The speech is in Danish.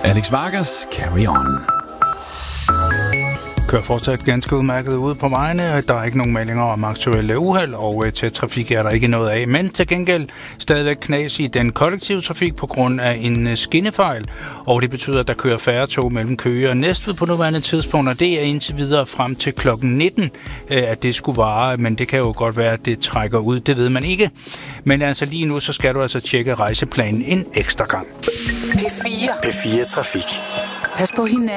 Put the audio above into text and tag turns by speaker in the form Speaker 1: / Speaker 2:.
Speaker 1: Alex Vargas, Carry On.
Speaker 2: Kører fortsat ganske udmærket ude på vejene. Der er ikke nogen meldinger om aktuelle uheld, og til trafik er der ikke noget af. Men til gengæld stadigvæk knas i den kollektive trafik på grund af en skinnefejl. Og det betyder, at der kører færre tog mellem Køge og Næstved på nuværende tidspunkt. Og det er indtil videre frem til klokken 19, at det skulle vare. Men det kan jo godt være, at det trækker ud. Det ved man ikke. Men altså lige nu, så skal du altså tjekke rejseplanen en ekstra gang.
Speaker 3: P4
Speaker 4: P4 Trafik.
Speaker 3: Pas på hinanden.